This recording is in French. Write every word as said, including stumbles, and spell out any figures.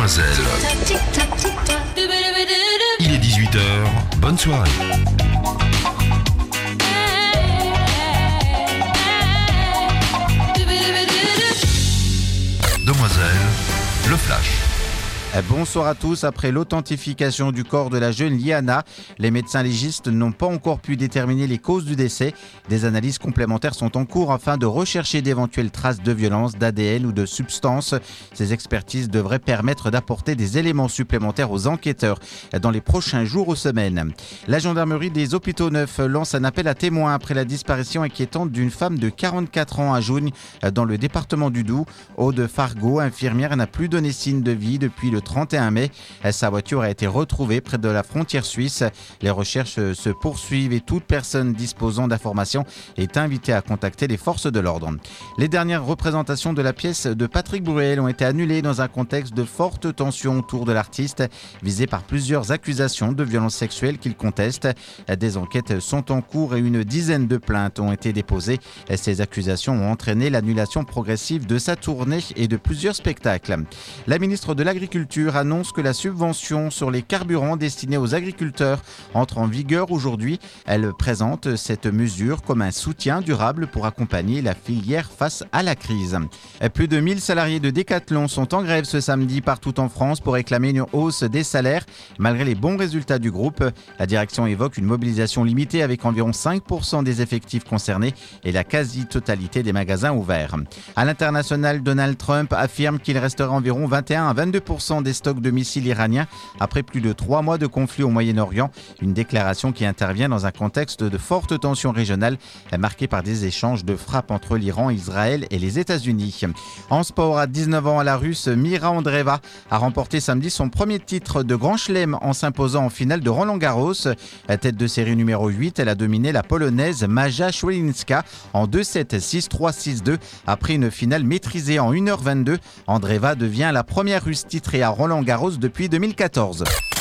Demoiselle. Il est dix-huit heures, bonne soirée. Demoiselle, le flash. Bonsoir à tous. Après l'authentification du corps de la jeune Liana, les médecins légistes n'ont pas encore pu déterminer les causes du décès. Des analyses complémentaires sont en cours afin de rechercher d'éventuelles traces de violence, d'A D N ou de substances. Ces expertises devraient permettre d'apporter des éléments supplémentaires aux enquêteurs dans les prochains jours ou semaines. La gendarmerie des Hôpitaux Neufs lance un appel à témoins après la disparition inquiétante d'une femme de quarante-quatre ans à Jougne, dans le département du Doubs. Aude Fargo, infirmière, n'a plus donné signe de vie depuis le trente et un mai. Sa voiture a été retrouvée près de la frontière suisse. Les recherches se poursuivent et toute personne disposant d'informations est invitée à contacter les forces de l'ordre. Les dernières représentations de la pièce de Patrick Bruel ont été annulées dans un contexte de forte tension autour de l'artiste, visé par plusieurs accusations de violences sexuelles qu'il conteste. Des enquêtes sont en cours et une dizaine de plaintes ont été déposées. Ces accusations ont entraîné l'annulation progressive de sa tournée et de plusieurs spectacles. La ministre de l'Agriculture annonce que la subvention sur les carburants destinés aux agriculteurs entre en vigueur aujourd'hui. Elle présente cette mesure comme un soutien durable pour accompagner la filière face à la crise. Plus de mille salariés de Decathlon sont en grève ce samedi partout en France pour réclamer une hausse des salaires malgré les bons résultats du groupe. La direction évoque une mobilisation limitée avec environ cinq pour cent des effectifs concernés et la quasi-totalité des magasins ouverts. À l'international, Donald Trump affirme qu'il restera environ vingt et un à vingt-deux pour cent des stocks de missiles iraniens après plus de trois mois de conflit au Moyen-Orient. Une déclaration qui intervient dans un contexte de forte tension régionale marqué par des échanges de frappes entre l'Iran, Israël et les États-Unis. En sport, à dix-neuf ans, la Russe Mira Andreeva a remporté samedi son premier titre de Grand Chelem en s'imposant en finale de Roland-Garros. À tête de série numéro huit, elle a dominé la Polonaise Maja Święcicka en deux sept, six trois, six deux. Après une finale maîtrisée en une heure vingt-deux, Andreeva devient la première Russe titrée à Roland-Garros depuis deux mille quatorze.